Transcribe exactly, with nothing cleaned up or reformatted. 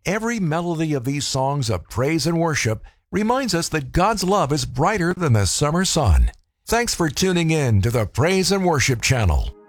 Every melody of these songs of praise and worship reminds us that God's love is brighter than the summer sun. Thanks for tuning in to the Praise and Worship Channel.